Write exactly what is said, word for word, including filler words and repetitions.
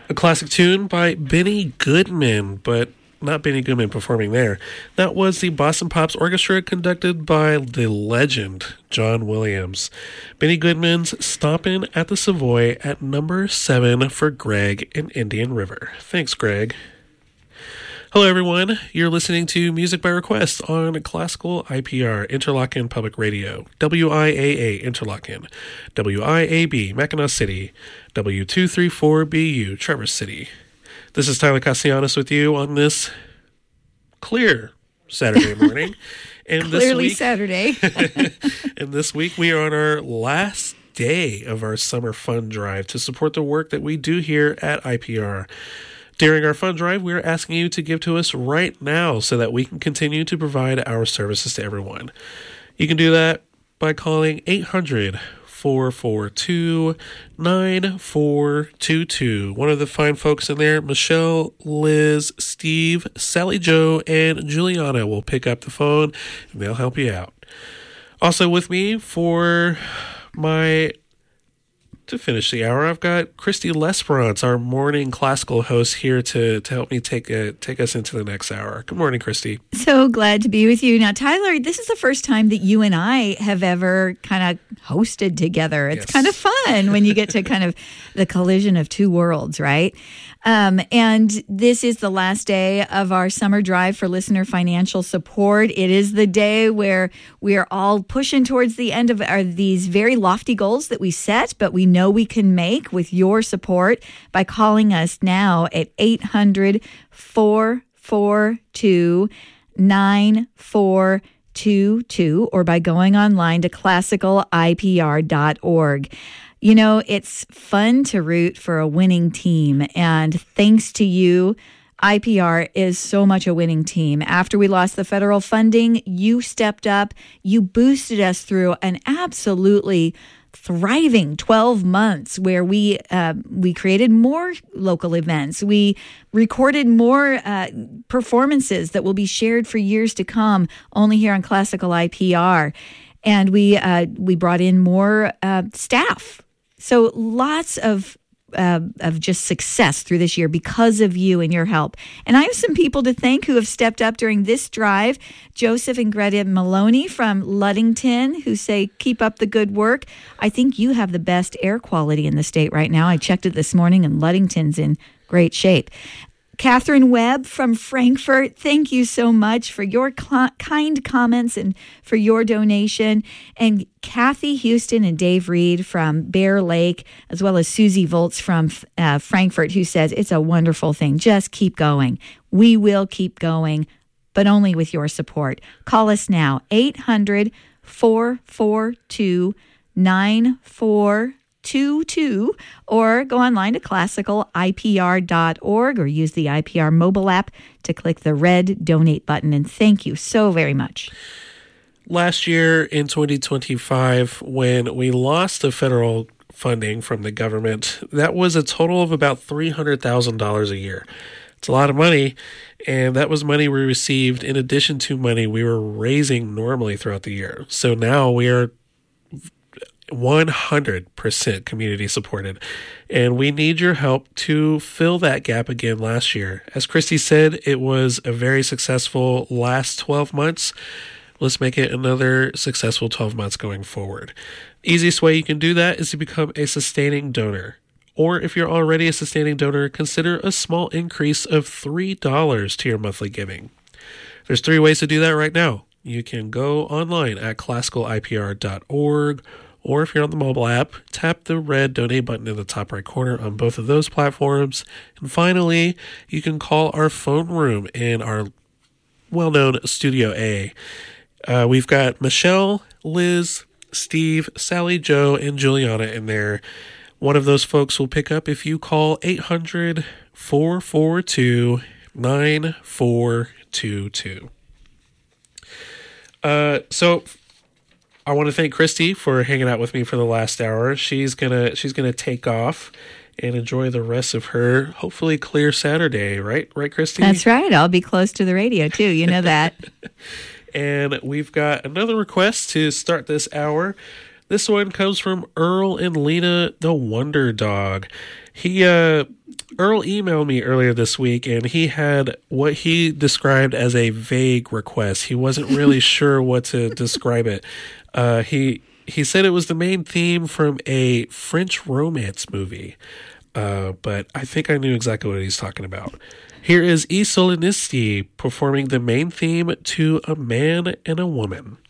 A classic tune by Benny Goodman, but not Benny Goodman performing there. That was the Boston Pops Orchestra conducted by the legend John Williams. Benny Goodman's Stompin' at the Savoy at number seven for Greg in Indian River. Thanks, Greg. Hello, everyone. You're listening to Music by Request on Classical I P R, Interlochen Public Radio, W I A A Interlochen, W I A B Mackinac City, W two three four B U Traverse City. This is Tyler Castellanos with you on this clear Saturday morning. And Clearly this week, Saturday. and this week we are on our last day of our summer fund drive to support the work that we do here at I P R. During our fund drive, we are asking you to give to us right now so that we can continue to provide our services to everyone. You can do that by calling eight hundred, four four two, nine four two two. One of the fine folks in there, Michelle, Liz, Steve, Sally Joe, and Juliana will pick up the phone and they'll help you out. Also with me for my... To finish the hour, I've got Christy Lesperance, our morning classical host, here to, to help me take a, take us into the next hour. Good morning, Christy. So glad to be with you. Now, Tyler, this is the first time that you and I have ever kind of hosted together. It's yes. kind of fun when you get to kind of the collision of two worlds, right? Um, and this is the last day of our summer drive for listener financial support. It is the day where we are all pushing towards the end of our, these very lofty goals that we set, but we know we can make with your support by calling us now at eight hundred, four four two, nine four two two or by going online to classical I P R dot org. You know, it's fun to root for a winning team, and thanks to you, I P R is so much a winning team. After we lost the federal funding, you stepped up, you boosted us through an absolutely thriving twelve months where we uh, we created more local events. We recorded more uh, performances that will be shared for years to come, only here on Classical I P R. And we uh, we brought in more uh, staff. So lots of uh, of just success through this year because of you and your help. And I have some people to thank who have stepped up during this drive. Joseph and Greta Maloney from Ludington, who say, keep up the good work. I think you have the best air quality in the state right now. I checked it this morning, and Ludington's in great shape. Catherine Webb from Frankfort, thank you so much for your cl- kind comments and for your donation. And Kathy Houston and Dave Reed from Bear Lake, as well as Susie Volts from uh, Frankfort, who says, it's a wonderful thing. Just keep going. We will keep going, but only with your support. Call us now, eight hundred, four four two, nine four two two, or go online to classical I P R dot org or use the I P R mobile app to click the red donate button. And thank you so very much. Last year in twenty twenty-five, when we lost the federal funding from the government, that was a total of about three hundred thousand dollars a year. It's a lot of money, and that was money we received in addition to money we were raising normally throughout the year. So now we are one hundred percent community supported, and we need your help to fill that gap again last year. As Christy said, it was a very successful last twelve months. Let's make it another successful twelve months going forward. Easiest way you can do that is to become a sustaining donor. Or if you're already a sustaining donor, consider a small increase of three dollars to your monthly giving. There's three ways to do that right now. You can go online at classical I P R dot org, or if you're on the mobile app, tap the red donate button in the top right corner on both of those platforms. And finally, you can call our phone room in our well-known Studio A. Uh, we've got Michelle, Liz, Steve, Sally, Joe, and Juliana in there. One of those folks will pick up if you call eight hundred, four four two, nine four two two. Uh, so... I want to thank Christy for hanging out with me for the last hour. She's gonna she's gonna take off and enjoy the rest of her hopefully clear Saturday, right? Right, Christy? That's right. I'll be close to the radio too. You know that. And we've got another request to start this hour. This one comes from Earl and Lena, the Wonder Dog. He, uh, Earl emailed me earlier this week, and he had what he described as a vague request. He wasn't really sure what to describe it. Uh, he he said it was the main theme from a French romance movie, uh, but I think I knew exactly what he's talking about. Here is I Solinisti performing the main theme to A Man and a Woman.